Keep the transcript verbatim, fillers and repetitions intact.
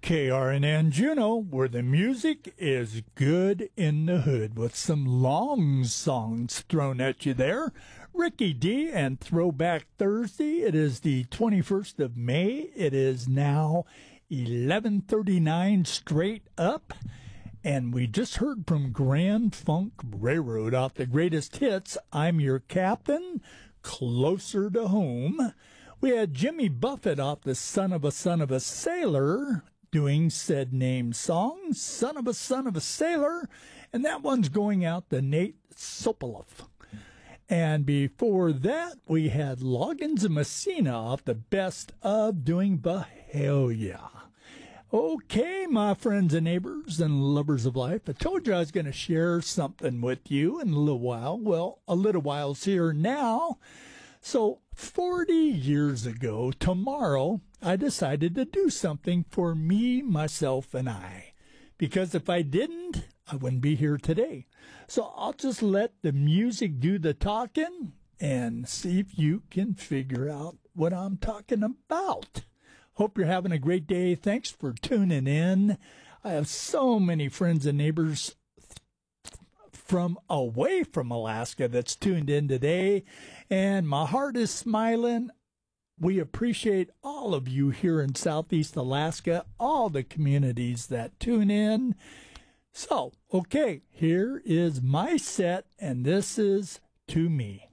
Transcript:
K R N N Juneau, where the music is good in the hood, with some long songs thrown at you there. Ricky D and Throwback Thursday. It is the twenty-first of May. It is now eleven thirty-nine straight up. And we just heard from Grand Funk Railroad off the greatest hits, I'm Your Captain, Closer to Home. We had Jimmy Buffett off the Son of a Son of a Sailor doing said name song, Son of a Son of a Sailor. And that one's going out to Nate Sokolov. And before that, we had Loggins and Messina off the Best of doing Bahalia. Okay, my friends and neighbors and lovers of life, I told you I was going to share something with you in a little while. Well, a little while's here now. So forty years ago, tomorrow, I decided to do something for me, myself, and I. Because if I didn't, I wouldn't be here today. So I'll just let the music do the talking and see if you can figure out what I'm talking about. Hope you're having a great day. Thanks for tuning in. I have so many friends and neighbors from away from Alaska that's tuned in today, and my heart is smiling. We appreciate all of you here in Southeast Alaska, all the communities that tune in. So, okay, here is my set, and this is To Me.